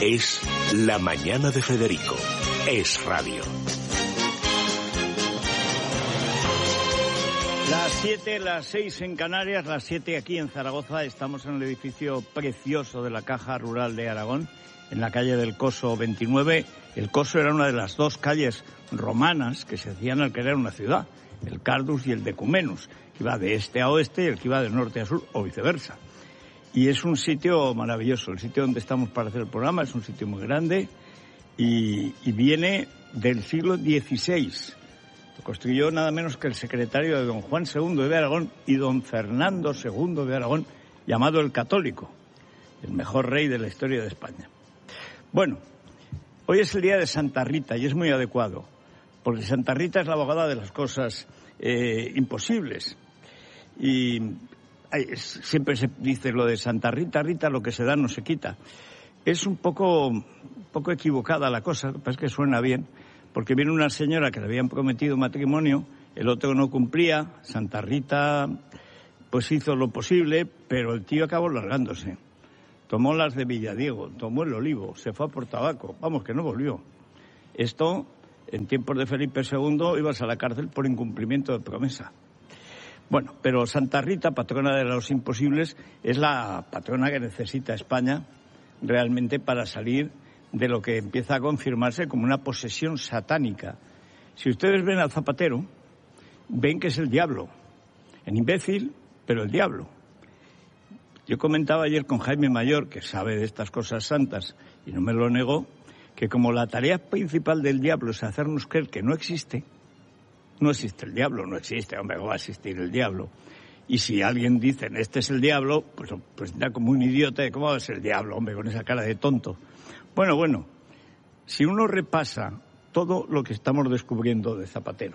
Es La Mañana de Federico. Es radio. Las 7, las 6 en Canarias, las 7 aquí en Zaragoza. Estamos en el edificio precioso de la Caja Rural de Aragón, en la calle del Coso 29. El Coso era una de las dos calles romanas que se hacían al crear una ciudad, el Cardus y el Decumenus, que iba de este a oeste y el que iba de norte a sur, o viceversa. Y es un sitio maravilloso, el sitio donde estamos para hacer el programa, es un sitio muy grande y viene del siglo XVI. Lo construyó nada menos que el secretario de don Juan II de Aragón y don Fernando II de Aragón, llamado el Católico, el mejor rey de la historia de España. Bueno, hoy es el día de Santa Rita y es muy adecuado, porque Santa Rita es la abogada de las cosas imposibles. Y siempre se dice lo de Santa Rita, Rita, lo que se da no se quita. Es un poco equivocada la cosa, es que suena bien, porque viene una señora que le habían prometido matrimonio, el otro no cumplía, Santa Rita pues hizo lo posible, pero el tío acabó largándose. Tomó las de Villadiego, tomó el olivo, se fue a por tabaco, vamos, que no volvió. Esto, en tiempos de Felipe II, ibas a la cárcel por incumplimiento de promesa. Bueno, pero Santa Rita, patrona de los imposibles, es la patrona que necesita España realmente para salir de lo que empieza a confirmarse como una posesión satánica. Si ustedes ven al Zapatero, ven que es el diablo. En imbécil, pero el diablo. Yo comentaba ayer con Jaime Mayor, que sabe de estas cosas santas, y no me lo negó, que como la tarea principal del diablo es hacernos creer que no existe el diablo, no existe, hombre, ¿cómo va a existir el diablo? Y si alguien dice, este es el diablo, pues da como un idiota de cómo va a ser el diablo, hombre, con esa cara de tonto. Bueno, si uno repasa todo lo que estamos descubriendo de Zapatero,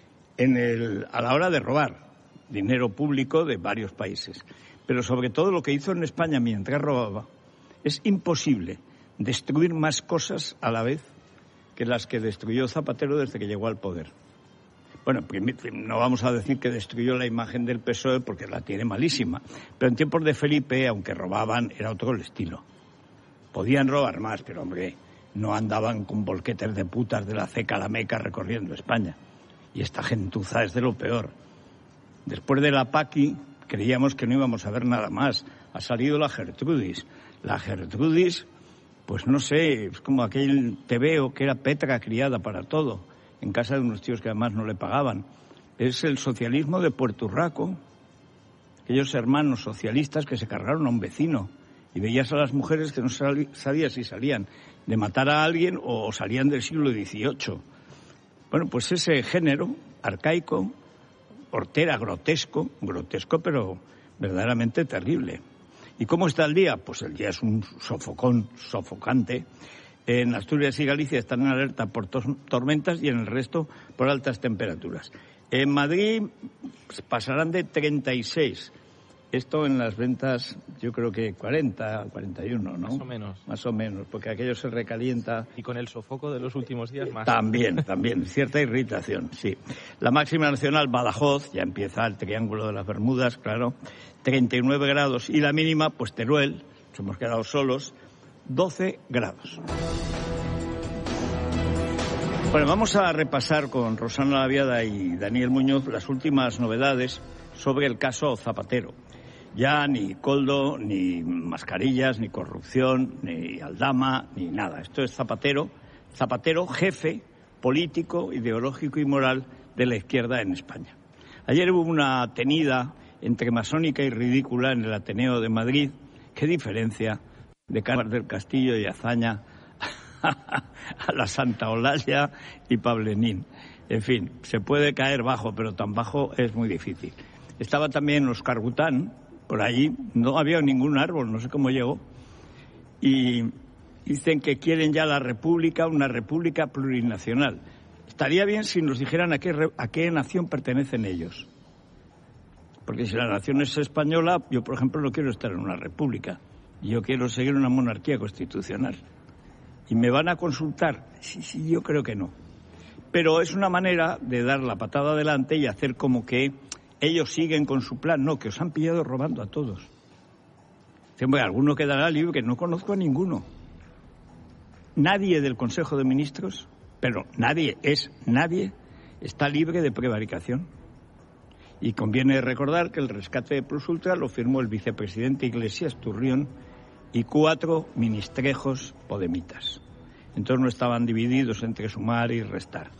a la hora de robar dinero público de varios países, pero sobre todo lo que hizo en España mientras robaba, es imposible destruir más cosas a la vez que las que destruyó Zapatero desde que llegó al poder. Bueno, no vamos a decir que destruyó la imagen del PSOE porque la tiene malísima, pero en tiempos de Felipe, aunque robaban, era otro el estilo. Podían robar más, pero hombre, no andaban con bolquetes de putas de la Ceca a la Meca recorriendo España. Y esta gentuza es de lo peor. Después de la Paqui, creíamos que no íbamos a ver nada más. Ha salido la Gertrudis. La Gertrudis, pues no sé, es como aquel tebeo que era Petra criada para todo, en casa de unos tíos que además no le pagaban. Es el socialismo de Puerto Urraco, aquellos hermanos socialistas que se cargaron a un vecino y veías a las mujeres que no sabías si salían de matar a alguien o salían del siglo XVIII. Bueno, pues ese género arcaico, hortera, grotesco pero verdaderamente terrible. ¿Y cómo está el día? Pues el día es un sofocante. En Asturias y Galicia están en alerta por tormentas y en el resto por altas temperaturas. En Madrid pasarán de 36. Esto en las ventas, yo creo que 40, 41, ¿no? Más o menos, porque aquello se recalienta. Y con el sofoco de los últimos días más. También, cierta irritación, sí. La máxima nacional, Badajoz, ya empieza el Triángulo de las Bermudas, claro, 39 grados. Y la mínima, pues Teruel, nos hemos quedado solos, 12 grados. Bueno, vamos a repasar con Rosana Laviada y Daniel Muñoz las últimas novedades sobre el caso Zapatero. Ya ni Coldo, ni mascarillas, ni corrupción, ni Aldama, ni nada. Esto es Zapatero, jefe político, ideológico y moral de la izquierda en España. Ayer hubo una tenida entre masónica y ridícula en el Ateneo de Madrid. ¿Qué diferencia de Cámara del Castillo y Azaña a la Santa Olalla y Pablenín? En fin, se puede caer bajo, pero tan bajo es muy difícil. Estaba también Óscar Gután, por allí, no había ningún árbol, no sé cómo llegó. Y dicen que quieren ya la república, una república plurinacional. Estaría bien si nos dijeran a qué nación pertenecen ellos. Porque si la nación es española, yo, por ejemplo, no quiero estar en una república. Yo quiero seguir una monarquía constitucional. ¿Y me van a consultar? Sí, yo creo que no. Pero es una manera de dar la patada adelante y hacer como que ellos siguen con su plan. No, que os han pillado robando a todos. Alguno quedará libre, que no conozco a ninguno. nadie del Consejo de Ministros, pero nadie, está libre de prevaricación. Y conviene recordar que el rescate de Plus Ultra lo firmó el vicepresidente Iglesias Turrión y 4 ministrejos podemitas. Entonces no estaban divididos entre sumar y restar.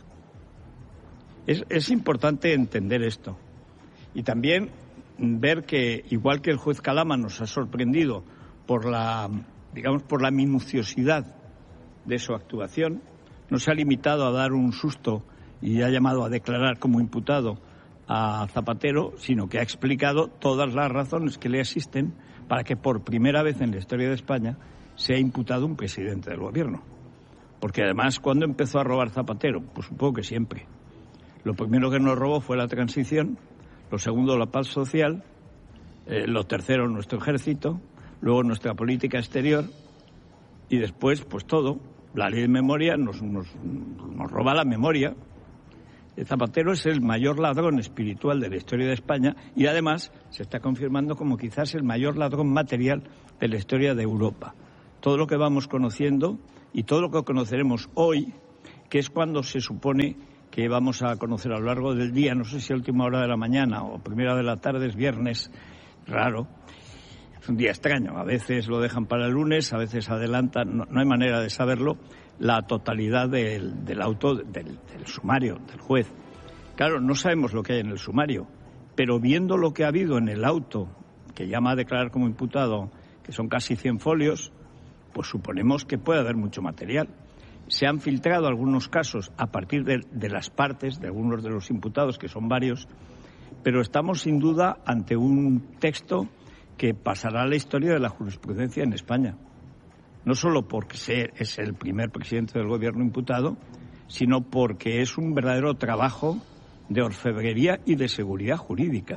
Es importante entender esto. Y también ver que, igual que el juez Calama nos ha sorprendido por la minuciosidad de su actuación, no se ha limitado a dar un susto y ha llamado a declarar como imputado a Zapatero, sino que ha explicado todas las razones que le asisten para que por primera vez en la historia de España sea imputado un presidente del gobierno. Porque además, ¿cuándo empezó a robar Zapatero? Pues supongo que siempre. Lo primero que nos robó fue la transición, lo segundo la paz social, lo tercero nuestro ejército, luego nuestra política exterior y después pues todo. La ley de memoria nos roba la memoria. Zapatero es el mayor ladrón espiritual de la historia de España y además se está confirmando como quizás el mayor ladrón material de la historia de Europa. Todo lo que vamos conociendo y todo lo que conoceremos hoy, que es cuando se supone que vamos a conocer a lo largo del día, no sé si a última hora de la mañana o primera de la tarde, es viernes, raro, es un día extraño, a veces lo dejan para el lunes, a veces adelantan, no hay manera de saberlo, la totalidad del sumario, del juez. Claro, no sabemos lo que hay en el sumario, pero viendo lo que ha habido en el auto que llama a declarar como imputado, que son casi 100 folios, pues suponemos que puede haber mucho material. Se han filtrado algunos casos a partir de las partes de algunos de los imputados, que son varios, pero estamos sin duda ante un texto que pasará a la historia de la jurisprudencia en España. No solo porque es el primer presidente del gobierno imputado, sino porque es un verdadero trabajo de orfebrería y de seguridad jurídica.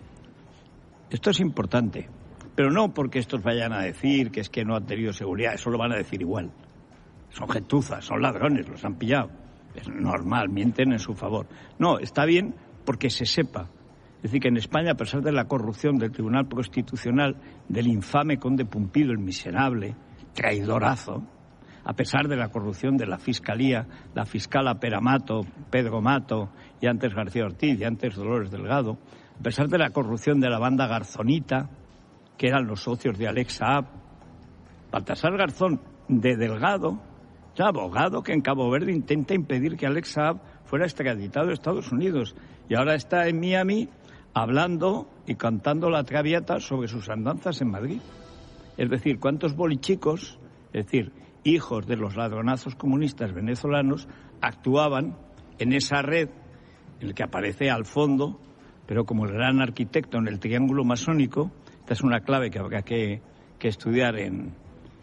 Esto es importante, pero no porque estos vayan a decir que es que no han tenido seguridad, eso lo van a decir igual. Son gentuzas, son ladrones, los han pillado. Es normal, mienten en su favor. No, está bien porque se sepa. Es decir, que en España, a pesar de la corrupción del Tribunal Constitucional, del infame conde Pumpido, el miserable, traidorazo, a pesar de la corrupción de la Fiscalía, la fiscala Pedro Mato, y antes García Ortiz, y antes Dolores Delgado, a pesar de la corrupción de la banda Garzonita, que eran los socios de Alex Saab, Baltasar Garzón de Delgado, ya abogado que en Cabo Verde intenta impedir que Alex Saab fuera extraditado a Estados Unidos, y ahora está en Miami hablando y cantando la Traviata sobre sus andanzas en Madrid. Es decir, cuántos bolichicos, es decir, hijos de los ladronazos comunistas venezolanos, actuaban en esa red en la que aparece al fondo, pero como el gran arquitecto en el triángulo masónico. Esta es una clave que habrá que estudiar en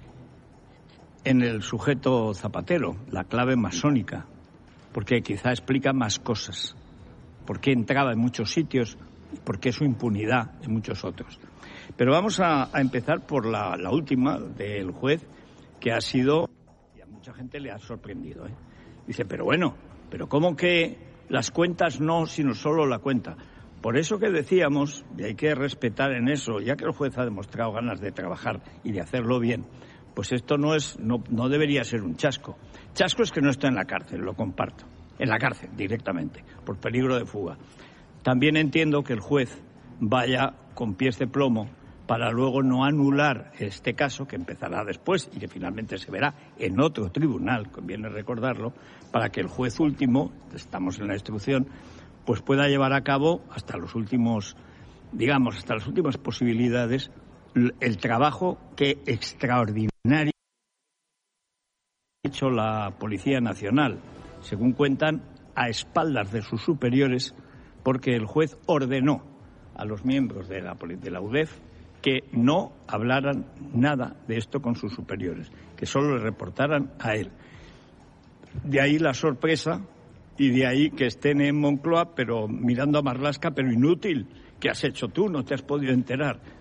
el sujeto Zapatero, la clave masónica, porque quizá explica más cosas, por qué entraba en muchos sitios y por qué su impunidad en muchos otros. Pero vamos a empezar por la última del juez, que ha sido, y a mucha gente le ha sorprendido, ¿eh? Dice, pero bueno, pero ¿cómo que las cuentas no, sino solo la cuenta? Por eso que decíamos, y hay que respetar en eso, ya que el juez ha demostrado ganas de trabajar y de hacerlo bien, pues esto no debería ser un chasco. Chasco es que no está en la cárcel, lo comparto. En la cárcel, directamente, por peligro de fuga. También entiendo que el juez vaya con pies de plomo para luego no anular este caso, que empezará después y que finalmente se verá en otro tribunal, conviene recordarlo, para que el juez último, estamos en la instrucción, pues pueda llevar a cabo hasta los últimos, hasta las últimas posibilidades, el trabajo que extraordinario ha hecho la Policía Nacional, según cuentan, a espaldas de sus superiores, porque el juez ordenó a los miembros de la UDEF que no hablaran nada de esto con sus superiores, que solo le reportaran a él. De ahí la sorpresa y de ahí que estén en Moncloa, pero mirando a Marlaska, pero inútil. ¿Qué has hecho tú? No te has podido enterar.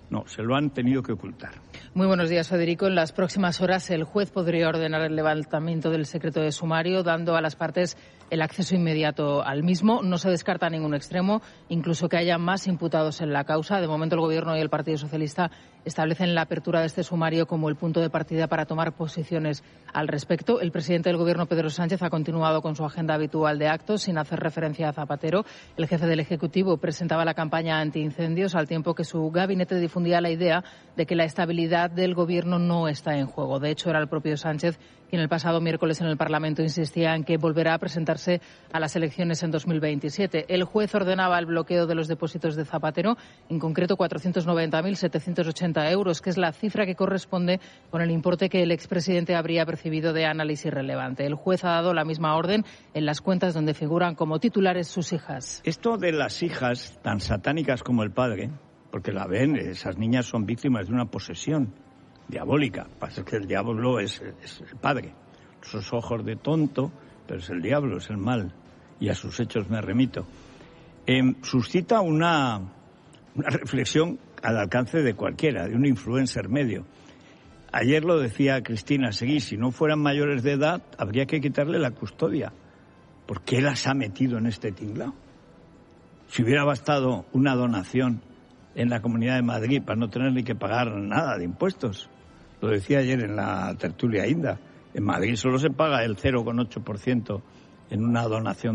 No, se lo han tenido que ocultar. Muy buenos días, Federico. En las próximas horas el juez podría ordenar el levantamiento del secreto de sumario, dando a las partes el acceso inmediato al mismo. No se descarta ningún extremo, incluso que haya más imputados en la causa. De momento el Gobierno y el Partido Socialista establecen la apertura de este sumario como el punto de partida para tomar posiciones al respecto. El presidente del Gobierno, Pedro Sánchez, ha continuado con su agenda habitual de actos sin hacer referencia a Zapatero. El jefe del Ejecutivo presentaba la campaña antiincendios al tiempo que su gabinete difundía la idea de que la estabilidad del Gobierno no está en juego. De hecho, era el propio Sánchez quien el pasado miércoles en el Parlamento insistía en que volverá a presentarse a las elecciones en 2027. El juez ordenaba el bloqueo de los depósitos de Zapatero, en concreto 490.780 euros, que es la cifra que corresponde con el importe que el expresidente habría percibido de análisis relevante. El juez ha dado la misma orden en las cuentas donde figuran como titulares sus hijas. Esto de las hijas, tan satánicas como el padre, porque la ven, esas niñas son víctimas de una posesión diabólica. Pasa que el diablo es el padre. Esos ojos de tonto, pero es el diablo, es el mal. Y a sus hechos me remito. Suscita una reflexión al alcance de cualquiera, de un influencer medio. Ayer lo decía Cristina Seguí, si no fueran mayores de edad, habría que quitarle la custodia. ¿Por qué las ha metido en este tinglao? Si hubiera bastado una donación en la Comunidad de Madrid para no tener ni que pagar nada de impuestos. Lo decía ayer en la tertulia Inda. En Madrid solo se paga el 0,8% en una donación